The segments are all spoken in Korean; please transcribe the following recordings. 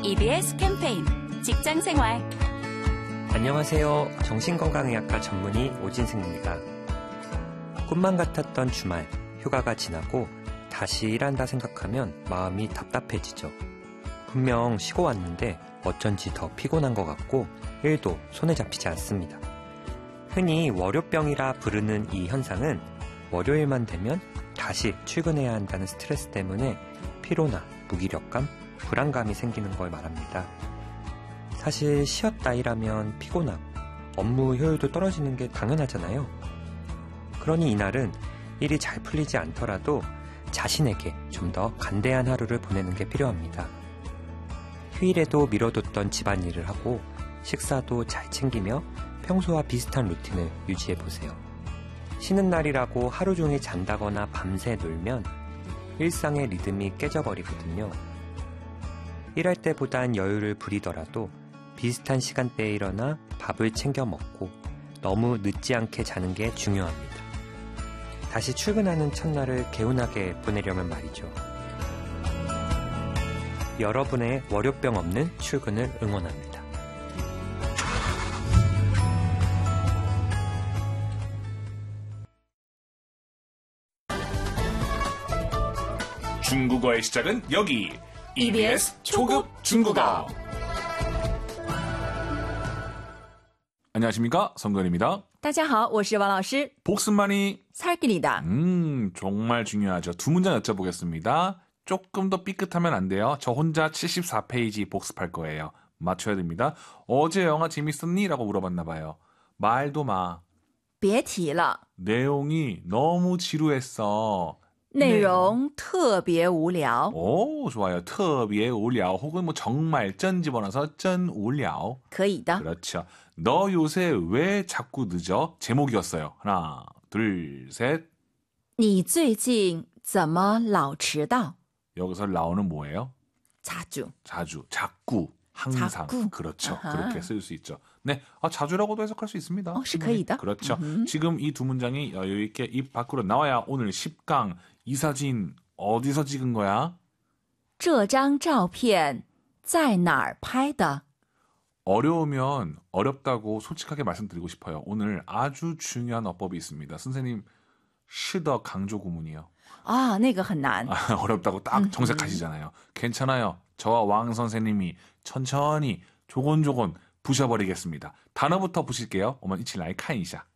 EBS 캠페인 직장생활. 안녕하세요. 정신건강의학과 전문의 오진승입니다. 꿈만 같았던 주말, 휴가가 지나고 다시 일한다 생각하면 마음이 답답해지죠. 분명 쉬고 왔는데 어쩐지 더 피곤한 것 같고 일도 손에 잡히지 않습니다. 흔히 월요병이라 부르는 이 현상은 월요일만 되면 다시 출근해야 한다는 스트레스 때문에 피로나 무기력감, 불안감이 생기는 걸 말합니다. 사실 쉬었다 일하면 피곤하고 업무 효율도 떨어지는 게 당연하잖아요. 그러니 이날은 일이 잘 풀리지 않더라도 자신에게 좀 더 간대한 하루를 보내는 게 필요합니다. 휴일에도 미뤄뒀던 집안일을 하고 식사도 잘 챙기며 평소와 비슷한 루틴을 유지해보세요. 쉬는 날이라고 하루 종일 잔다거나 밤새 놀면 일상의 리듬이 깨져버리거든요. 일할 때보단 여유를 부리더라도 비슷한 시간대에 일어나 밥을 챙겨 먹고 너무 늦지 않게 자는 게 중요합니다. 다시 출근하는 첫날을 개운하게 보내려면 말이죠. 여러분의 월요병 없는 출근을 응원합니다. 중국어의 시작은 여기 EBS 초급 중국어. 안녕하십니까, 성근입니다. 大家好，我是王老师。 복습만이 살길이다. 정말 중요하죠. 두 문장 여쭤보겠습니다. 조금 더 삐끗하면 안 돼요. 저 혼자 74페이지 복습할 거예요. 맞춰야 됩니다. 어제 영화 재밌었니? 라고 물어봤나 봐요. 말도 마. 别提了， 내용이 너무 지루했어. 内容特别无聊。 오, 좋아요. 特别无聊 혹은 뭐 정말 쩐 집어넣어서 真无聊. 可以的。 그렇죠. 너 요새 왜 자꾸 늦어? 제목이었어요. 하나, 둘, 셋. 你最近怎么老迟到？ 여기서 나오는 뭐예요? 자주. 자주, 자꾸, 항상. 자꾸. 그렇죠. 아하. 그렇게 쓸 수 있죠. 네, 자주라고도 해석할 수 있습니다. 是可以的。 그렇죠. 지금 이 두 문장이 여유 있게 입 밖으로 나와야 오늘 10강. 이 사진 어디서 찍은 거야? 这张照片在哪儿拍的？ 어려우면 어렵다고 솔직하게 말씀드리고 싶어요. 오늘 아주 중요한 어법이 있습니다. 선생님, 시더 강조 구문이요. 啊，那个很难。 어렵다고 딱 정색하시잖아요. 괜찮아요. 저와 왕 선생님이 천천히 조곤조곤 부셔버리겠습니다. 단어부터 부실게요. 我们一起来看一下.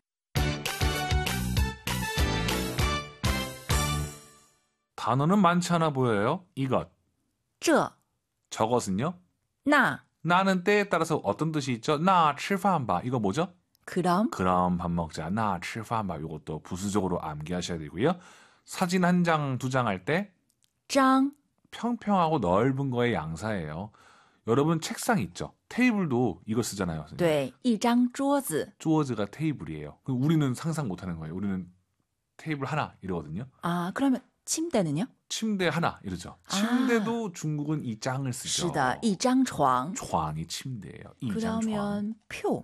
단어는 많지 않아 보여요. 이것. 这 저것은요. 那 나는 때에 따라서 어떤 뜻이 있죠? 나 吃饭吧. 이거 뭐죠? 그럼 그럼 밥 먹자. 나 吃饭吧. 이것도 부수적으로 암기하셔야 되고요. 사진 한 장, 두 장 할 때 张 평평하고 넓은 거의 양사예요. 여러분 책상 있죠? 테이블도 이거 쓰잖아요. 对，一张桌子 쪼어즈가 테이블이에요. 우리는 상상 못하는 거예요. 우리는 테이블 하나 이러거든요. 아, 그러면 침대는요? 침대 하나 이러죠. 침대도 중국은 이 짱을 쓰죠. 是的，一张床。 床이 침대예요. 이장床. 그러면 표.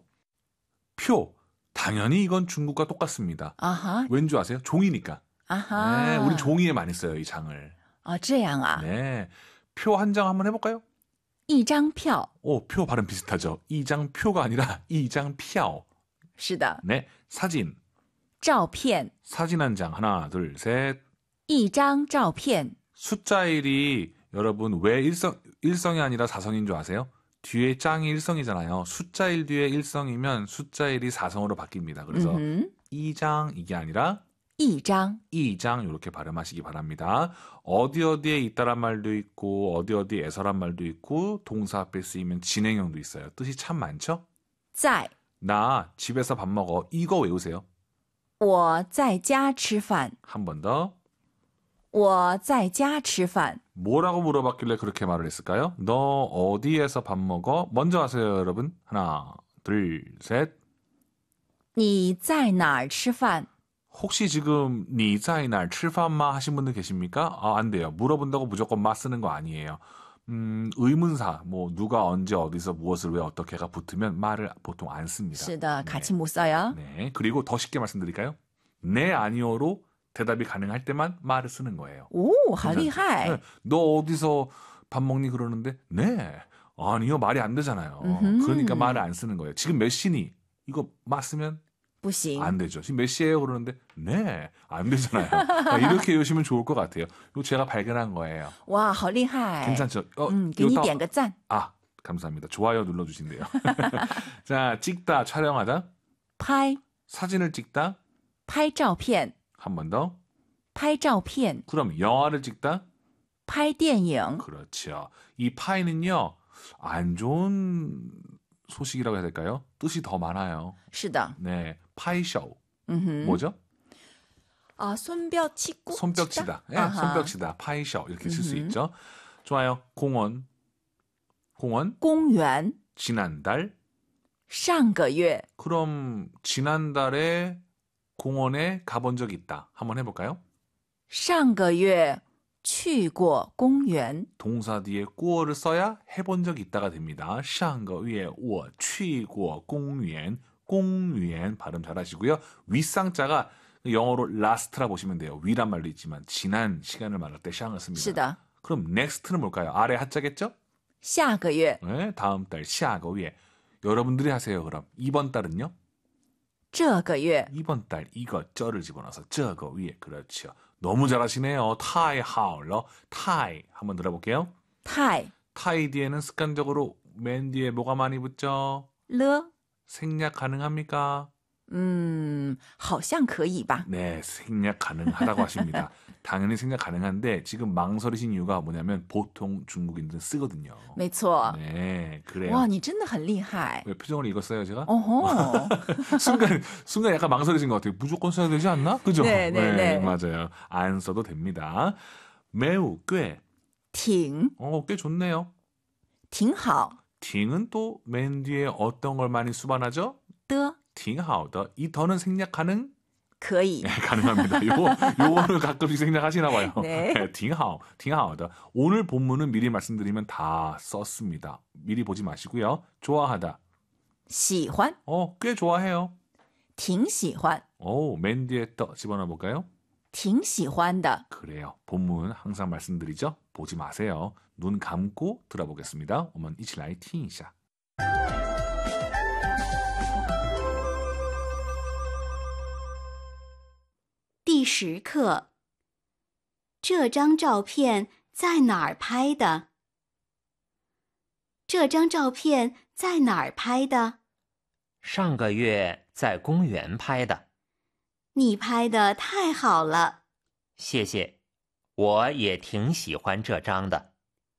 표. 당연히 이건 중국과 똑같습니다. 아하. 왠 줄 아세요? 종이니까. 아하. 네, 우리 종이에 많이 써요, 이 장을. 아, 这样啊。 네. 표 한 장 한번 해볼까요? 一张票。 오, 표 발음 비슷하죠. 이장 표가 아니라 이장 표. 是的。 네. 사진. 照片。 사진 한 장. 하나, 둘, 셋. 一张照片。 숫자 1이 여러분 왜 일성이 아니라 사성인 줄 아세요? 뒤에 짱이 일성이잖아요. 숫자 1 뒤에 일성이면 숫자 1이 사성으로 바뀝니다. 그래서 2장 이게 아니라 一张 2장 이렇게 발음하시기 바랍니다. 어디어디에 있다란 말도 있고 어디어디에서란 말도 있고 동사 앞에 쓰이면 진행형도 있어요. 뜻이 참 많죠? 在 나 집에서 밥 먹어. 이거 외우세요. 我在家吃饭 한 번 더. 我在家吃饭 뭐라고 물어봤길래 그렇게 말을 했을까요? 너 어디에서 밥 먹어? 먼저 하세요, 여러분. 하나, 둘, 셋. 你在哪儿吃饭 혹시 지금 니在哪儿吃饭吗 하신 분들 계십니까? 안 돼요. 물어본다고 무조건 마 쓰는 거 아니에요. 의문사, 뭐 누가 언제 어디서 무엇을 왜 어떻게가 붙으면 말을 보통 안 씁니다. 是的，같이 못 써요. 네. 그리고 더 쉽게 말씀드릴까요? 네, 아니오로 대답이 가능할 때만 말을 쓰는 거예요. 오, 好厉害. 네. 너 어디서 밥 먹니 그러는데 네. 아니요, 말이 안 되잖아요. 그러니까 말을 안 쓰는 거예요. 지금 몇 시니? 이거 맞으면 不行。 안 되죠. 지금 몇 시예요? 그러는데 네, 안 되잖아요. 이렇게 해주시면 좋을 것 같아요. 이거 제가 발견한 거예요. 哇，好厉害！ 괜찮죠? 给你 이거 点个赞。 아, 감사합니다. 좋아요 눌러주신대요. 자, 찍다, 촬영하다. 拍 사진을 찍다. 拍照片， 한 번 더. 拍照片， 그럼 영화를 찍다. 拍电影。 그렇죠. 이 파이는요, 안 좋은 소식이라고 해야 될까요? 뜻이 더 많아요. 是的， 네, 파이쇼. 嗯哼。 뭐죠? 啊，손뼉 치고 손뼉 치다. 네, 아하. 손뼉 치다. 파이쇼. 이렇게 쓸 수 있죠. 좋아요. 공원. 공원. 公园， 지난달. 上个月， 그럼 지난달에 공원에 가본 적이 있다. 한번 해볼까요? 上个月去过公园。 동사 뒤에 过를 써야 해본 적이 있다가 됩니다. 上个月我去过公园. 공유엔 발음 잘하시고요. 윗상자가 영어로 last라 보시면 돼요. 위란 말도 있지만 지난 시간을 말할 때 샹을 씁니다. 是的， 그럼 next는 뭘까요? 아래 하자겠죠? 下个月， 네, 다음 달 下个月. 여러분들이 하세요. 그럼 이번 달은요? 这个月， 이번 달 이거 쩌를 집어넣어서 这个月. 그렇죠. 너무 잘하시네요. 타이 하울러. 타이 한번 들어볼게요. 太 타이 뒤에는 습관적으로 맨 뒤에 뭐가 많이 붙죠? 了， 생략 가능합니까? 好像可以吧？ 네, 생략 가능하다고 하십니다. 당연히 생략 가능한데 지금 망설이신 이유가 뭐냐면 보통 중국인들은 쓰거든요. 没错。 네, 그래요. 哇，你真的很厉害。 왜 표정을 읽었어요, 제가? 哦吼， 순간 약간 망설이신 것 같아요. 무조건 써야 되지 않나? 그죠? 네, 네, 네. 맞아요. 안 써도 됩니다. 매우 꽤. 挺 꽤 좋네요. 挺好 팅은 또 맨 뒤에 어떤 걸 많이 수반하죠? 的， 팅하우더. 이 더는 생략 가능? 可以 네, 가능합니다. 요거는 가끔씩 생략하시나 봐요. 네. 팅하우더. 오늘 본문은 미리 말씀드리면 다 썼습니다. 미리 보지 마시고요. 좋아하다. 喜欢， 꽤 좋아해요. 挺喜欢， 맨 뒤에 떠 집어넣어 볼까요? 挺喜欢的。 그래요. 본문 항상 말씀드리죠. 보지 마세요. 눈 감고 들어보겠습니다. 我们一起来听一下. 第10课，这张照片在哪儿拍的？这张照片在哪儿拍的？ 上个月在公园拍的， 你拍的太好了。 谢谢，我也挺喜欢这张的。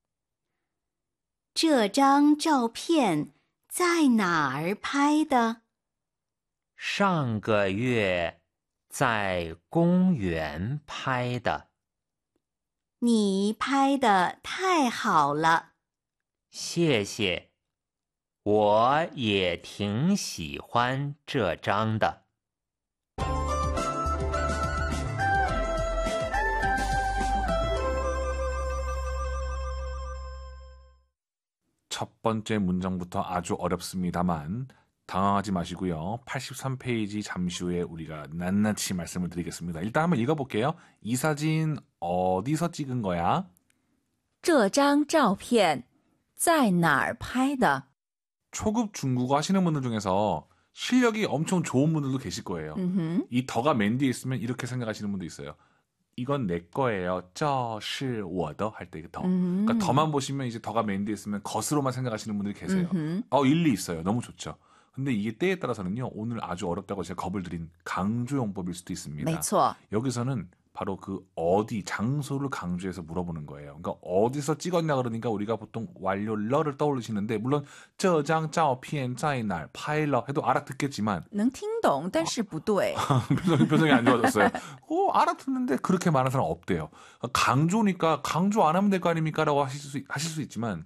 这张照片在哪儿拍的？ 上个月在公园拍的， 你拍的太好了。 谢谢，我也挺喜欢这张的。 첫 번째 문장부터 아주 어렵습니다만 당황하지 마시고요. 83페이지 잠시 후에 우리가 낱낱이 말씀을 드리겠습니다. 일단 한번 읽어볼게요. 이 사진 어디서 찍은 거야? 这张照片在哪儿拍的？ 초급 중국어 하시는 분들 중에서 실력이 엄청 좋은 분들도 계실 거예요. 이 더가 맨 뒤에 있으면 이렇게 생각하시는 분도 있어요. 이건 내 거예요. 这是我的 할 때 더. 그러니까 더만 보시면 이제 더가 맨 뒤에 있으면 것으로만 생각하시는 분들이 계세요. 일리 있어요. 너무 좋죠. 근데 이게 때에 따라서는요. 오늘 아주 어렵다고 제가 겁을 드린 강조용법일 수도 있습니다. 没错， 여기서는 바로 그 어디 장소를 강조해서 물어보는 거예요. 그러니까 어디서 찍었냐 그러니까 우리가 보통 완료 러를 떠올리시는데 물론 这张照片在哪儿拍了 해도 알아듣겠지만 能听懂，但是不对。 표정이 안 좋아졌어요. 알아듣는데 그렇게 말하는 사람 없대요. 강조니까 강조 안 하면 될 거 아닙니까? 라고 하실 수 있지만